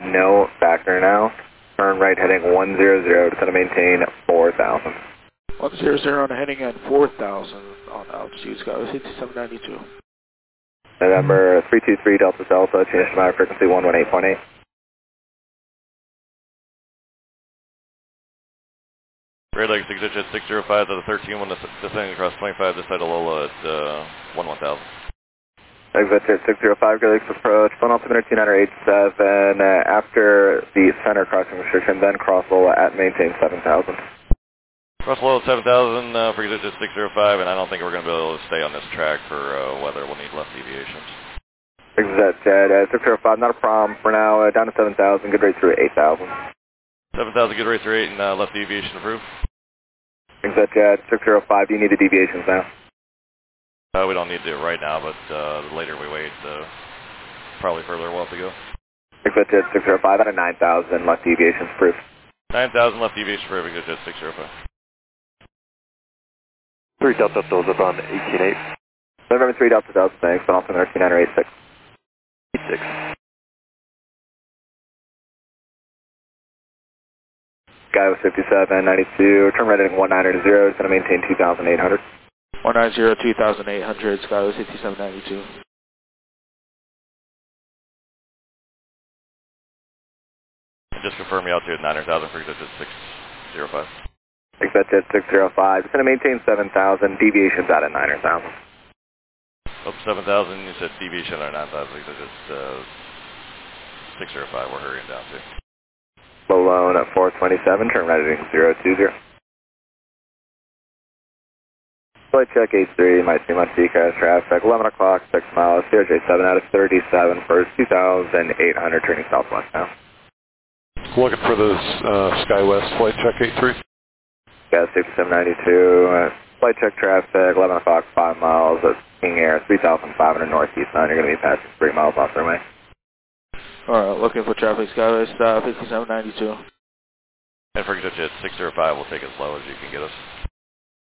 No factor now. Turn right heading 100 to maintain 4,000. 100 and heading at 4,000 on altitude, Skywest 5792. November 323 Delta Delta, change to my frequency 118.8. Great Lake 6digit 605 to the 13, one descending across 25 this side of Lola at 11,000. Exit 605, Great Lakes approach, phone altimeter 2987, after the center crossing restriction, then cross Lola at maintain 7,000. Cross Lola at 7,000 for digit 605, and I don't think we're going to be able to stay on this track for weather. We'll need left deviations. Exit 605, not a problem for now, down to 7,000, good rate through 8,000. 7,000, good rate through 8, and left deviation approved. Exit 605, do you need the deviations now? We don't need to do it right now, but the later we wait, probably further we'll have to go. Exit 605 out of 9,000, left deviations approved. 9,000 left deviation approved, exit 605. 3 Delta Delta on 18.8. November 3 Delta Delta, thanks, phone altimeter 2986. 86. Skywest 5792, turn right heading 190, it's going to maintain 2,800. 190, 2,800, Skywest 5792. Just confirm you altitude 900,000 for digit 605. Exit 605, it's going to maintain 7,000, deviations out at 9,000. Up 7,000, you said deviation out at 9,000, digit 605, we're hurrying down to. Low loan at 427, turn right heading 020. Flight check H3, might see much decast traffic, 11 o'clock, 6 miles, CRJ7 out of 37, first 2,800, turning southwest now. Looking for the SkyWest flight check 83. Yeah, 6792, flight check traffic, 11 o'clock, 5 miles, King Air, 3,500 northeast now, you're going to be passing 3 miles off the runway. Alright, looking for traffic, Skywest 5792. And for digit 605, we'll take it as low as you can get us.